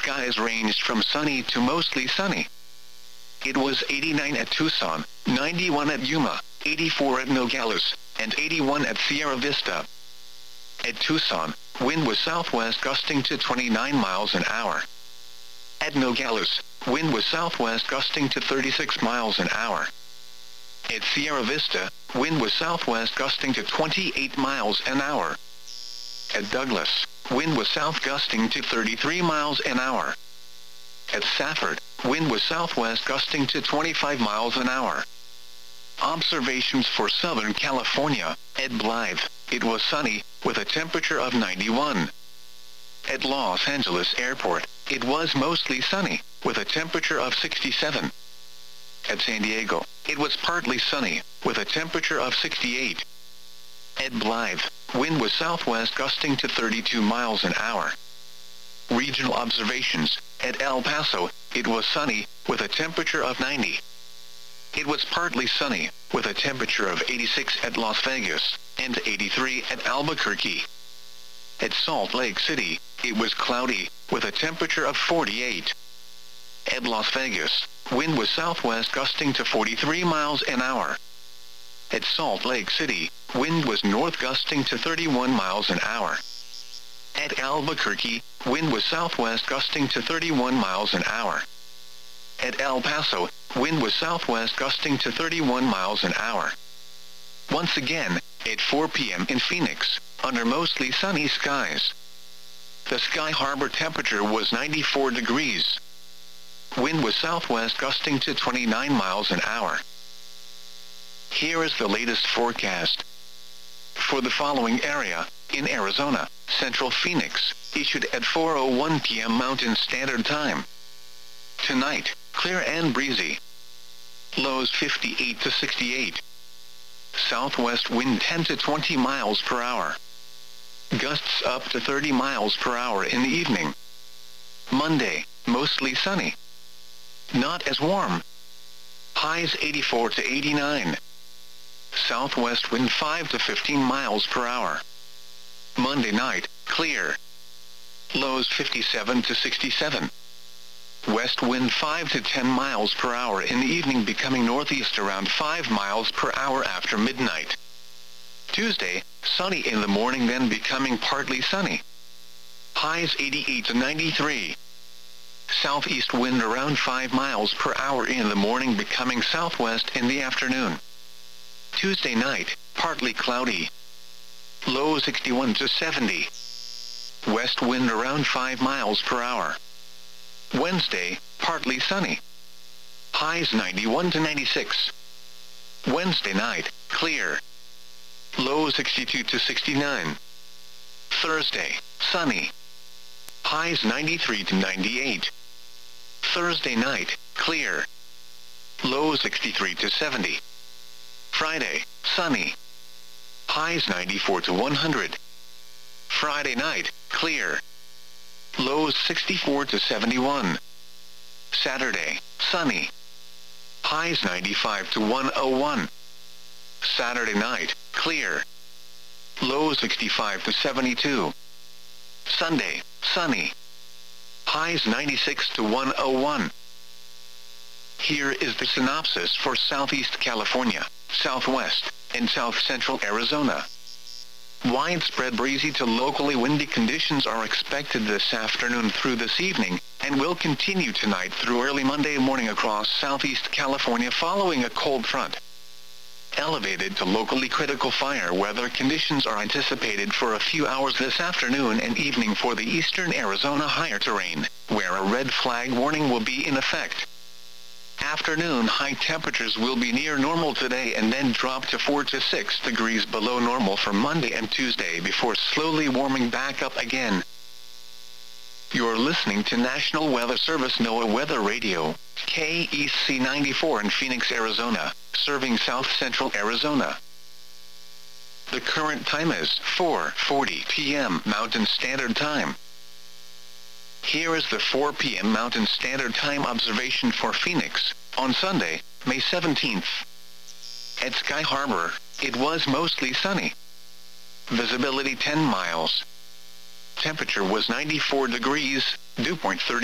skies ranged from sunny to mostly sunny. It was 89 at Tucson, 91 at Yuma, 84 at Nogales, and 81 at Sierra Vista. At Tucson, wind was southwest gusting to 29 miles an hour. At Nogales, wind was southwest gusting to 36 miles an hour. At Sierra Vista, wind was southwest gusting to 28 miles an hour. At Douglas, wind was south gusting to 33 miles an hour. At Safford, wind was southwest gusting to 25 miles an hour. Observations for Southern California. At Blythe, it was sunny, with a temperature of 91. At Los Angeles Airport, it was mostly sunny, with a temperature of 67. At San Diego, it was partly sunny, with a temperature of 68. At Blythe, wind was southwest gusting to 32 miles an hour. Regional observations. At El Paso, it was sunny, with a temperature of 90. It was partly sunny, with a temperature of 86 at Las Vegas, and 83 at Albuquerque. At Salt Lake City, it was cloudy, with a temperature of 48. At Las Vegas, wind was southwest gusting to 43 miles an hour. At Salt Lake City, wind was north gusting to 31 miles an hour. At Albuquerque, wind was southwest gusting to 31 miles an hour. At El Paso, wind was southwest gusting to 31 miles an hour. Once again, at 4 p.m. in Phoenix, under mostly sunny skies. The Sky Harbor temperature was 94 degrees. Wind was southwest gusting to 29 miles an hour. Here is the latest forecast. For the following area, in Arizona, Central Phoenix, issued at 4:01 p.m. Mountain Standard Time. Tonight, clear and breezy. Lows 58 to 68. Southwest wind 10 to 20 miles per hour. Gusts up to 30 miles per hour in the evening. Monday, mostly sunny. Not as warm. Highs 84 to 89. Southwest wind 5 to 15 miles per hour. Monday night, clear. Lows 57 to 67. West wind 5 to 10 miles per hour in the evening, becoming northeast around 5 miles per hour after midnight. Tuesday, sunny in the morning, then becoming partly sunny. Highs 88 to 93. Southeast wind around 5 miles per hour in the morning, becoming southwest in the afternoon. Tuesday night, partly cloudy. Low 61 to 70. West wind around 5 miles per hour. Wednesday, partly sunny. Highs 91 to 96. Wednesday night, clear. Low 62 to 69. Thursday, sunny. Highs 93 to 98. Thursday night, clear. Low 63 to 70. Friday, sunny. Highs 94 to 100. Friday night, clear. Lows 64 to 71. Saturday, sunny. Highs 95 to 101. Saturday night, clear. Lows 65 to 72. Sunday, sunny. Highs 96 to 101. Here is the synopsis for Southeast California, Southwest, and South Central Arizona. Widespread breezy to locally windy conditions are expected this afternoon through this evening, and will continue tonight through early Monday morning across Southeast California following a cold front. Elevated to locally critical fire weather conditions are anticipated for a few hours this afternoon and evening for the eastern Arizona higher terrain, where a red flag warning will be in effect. Afternoon high temperatures will be near normal today and then drop to 4 to 6 degrees below normal for Monday and Tuesday before slowly warming back up again. You're listening to National Weather Service NOAA Weather Radio, KEC 94 in Phoenix, Arizona, serving South Central Arizona. The current time is 4:40 p.m. Mountain Standard Time. Here is the 4 p.m. Mountain Standard Time observation for Phoenix, on Sunday, May 17th. At Sky Harbor, it was mostly sunny. Visibility 10 miles. Temperature was 94 degrees, dew point 30.